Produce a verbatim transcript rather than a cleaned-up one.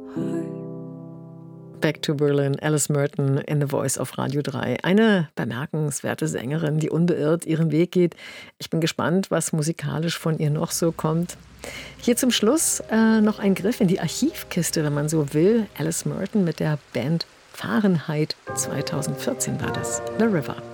Back to Berlin, Alice Merton in The Voice auf Radio drei. Eine bemerkenswerte Sängerin, die unbeirrt ihren Weg geht. Ich bin gespannt, was musikalisch von ihr noch so kommt. Hier zum Schluss äh, noch ein Griff in die Archivkiste, wenn man so will. Alice Merton mit der Band Fahrenheit zweitausendvierzehn war das. The River.